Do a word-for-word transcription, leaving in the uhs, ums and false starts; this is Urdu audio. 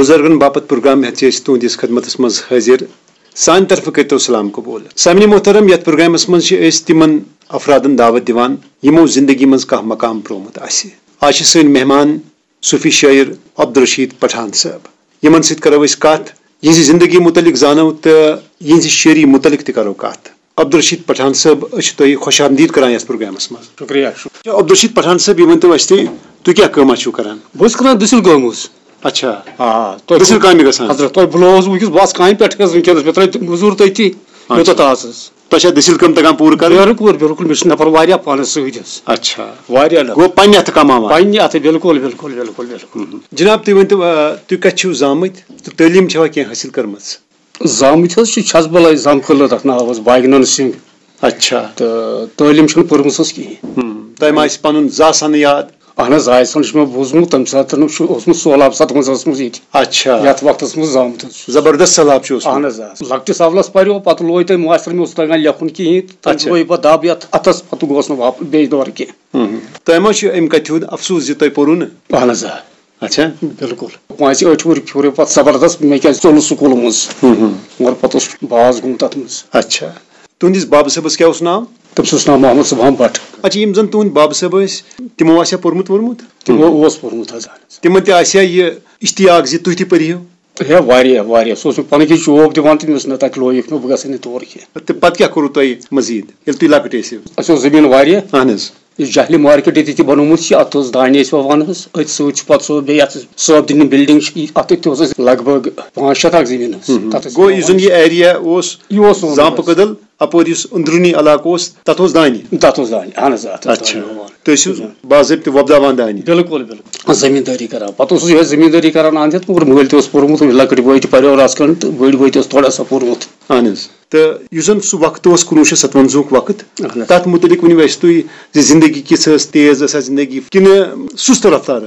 بزرگن باپت پروگرام ہتھ تہندس خدمتس مز حاضر سان طرف کرتو سلام قبول سامعین محترم یت پروگرامس مز تمن افرادن دعوت دیوان یمو زندگی مز کانٛہہ مقام پرومت آسہِ آج چھِ سٲنۍ مہمان صوفی شاعر عبدالرشید پٹھان صٲب یمن سۭتۍ کرو أسۍ کتھ یہنٛزِ زندگی متعلق زانو تہٕ یہنٛزِ شاعری متعلق تہِ کرو کتھ عبدالرشید پٹھان صٲب أسۍ چھِ تۄہہِ خوش آمدید کران یتھ پروگرامس مز شکریہ عبدالرشید پٹھان صٲب یہِ ؤنتو اَسہِ تُہۍ تُہۍ کیٛاہ کٲما چھِو کران بہٕ چھُس کران دٔسِل کٲم حظ اچھا آ دٔسِل کامہِ گژھان حضرت تۄہہِ بُلووُس بہٕ وٕنکٮ۪س بہٕ آسہٕ کامہِ پٮ۪ٹھ حظ وٕنکٮ۪نس مےٚ ترٛٲے موٚزوٗر تٔتی مےٚ توٚت آز حظ تۄہہِ چھا دٔسِل کٲم تگان پوٗرٕ کرٕنۍ بِلکُل بِلکُل مےٚ چھُ نفر واریاہ پانس سۭتۍ حظ اچھا واریاہ گوٚو پننہِ اَتھٕ کماوان پننہِ اَتھٕ بِلکُل بِلکُل بِلکُل بِلکُل جناب تُہۍ ؤنتو تُہۍ کتہِ چھِو زامٕتۍ تہٕ تعلیٖم چھوا کینٛہہ حٲصِل کٔرمٕژ زامٕتۍ حظ چھِ چھژبل زمکھٕلہٕ تتھ ناو حظ باگنن سنگھ اچھا تہٕ تعلیٖم چھنہٕ پٔرمٕژ حظ کِہینۍ تۄہہِ ما آسہِ پنُن زاسان یاد اہن حظ آیسن چھُ مےٚ بوٗزمُت تمہِ ساتہٕ چھُ اوسمُت سہلاب ستوُہس منٛز ییٚتہِ اچھا یتھ وقتس منٛز زامُت حظ زبردست سہلاب چھُ اہن حظ آ لۄکٹِس سوالس پریو پتہٕ لوگ تٔمۍ ماسٹر مےٚ اوس تگان لیکھُن کِہینۍ تتھ لوگ پتہٕ دب یتھ اتھس پتہٕ گوس نہٕ واپس بیٚیہِ دورٕ کینٛہہ تۄہہِ ما چھُ امہِ کتھِ ہُنٛد افسوٗس زِ تۄہہِ پوٚروٕ نہٕ اہن حظ آ اچھا بِلکُل پانٛژِ ٲٹھِ وُہٕرۍ پھیوٗرے پتہٕ زبردست مےٚ کیازِ ژوٚلُس سکوٗلہٕ منٛز مگر پتہٕ اوس باز گوٚمُت تتھ منٛز اچھا تُہنٛدِس بابہٕ صٲبس کیٛاہ اوس ناو تٔمِس اوس ناو محمد سبحان بٹ اچھا یِم زن تُہنٛدۍ بابہٕ صٲب ٲسۍ تِمو آسیا پوٚرمُت ووٚرمُت تِمو اوس پوٚرمُت حظ تِمن تہِ آسیا یہِ اشتیاق زِ تُہۍ تہِ پٔرِو ہے واریاہ واریاہ سُہ اوس مےٚ پنٕنۍ کِنۍ شوق دِوان تہٕ مےٚ اوس نہٕ تتہِ لویِکھ نہٕ بہٕ گژھے نہٕ تور کینٛہہ تہٕ پتہٕ کیٛاہ کوٚروٕ تۄہہِ مزیٖد ییٚلہِ تُہۍ لۄکٕٹۍ ٲسِو اَسہِ اوس زٔمیٖن واریاہ اہن حظ یُس جہلی مارکیٹ ییٚتہِ تہِ بنومُت چھُ اتھ اوس دانہِ ٲسۍ ووان حظ أتھۍ سۭتۍ چھُ پتہٕ سُہ بیٚیہِ اتھ صٲب دِنہِ بِلڈنگ چھِ اتھ تہِ اوس اَسہِ لگ بگ پانٛژھ شیٚتھ اکھ زٔمیٖن حظ گوٚو یُس زن یہِ ایریا اوس یہِ اوس زامپہٕ کٔدٕل اپور یُس أنٛدروٗنی علاقہٕ اوس تتھ اوس دانہِ تتھ اوس دانہِ اہن حظ اچھا تُہۍ ٲسِو باضٲبطہٕ وۄپداوان دانہِ بِلکُل بِلکُل زٔمیٖندٲری کران پتہٕ اوسُس یِہوے زٔمیٖندٲری کران اَنٛد ہٮ۪تھ مگر مٲلۍ تہِ اوس پوٚرمُت لۄکٕٹۍ بٲے تہِ پریو رژھ تہٕ بٔڑۍ بٲے تہِ اوس تھوڑا سا پوٚرمُت اہن حظ تہٕ یُس زن سُہ وقت اوس کُنوُہ شیٚتھ ستوَنٛزہُک وقت تتھ مُتعلق ؤنِو اَسہِ تُہۍ زِ زندگی کِژھ ٲس تیز ٲسا زندگی کِنہٕ سُست رفتار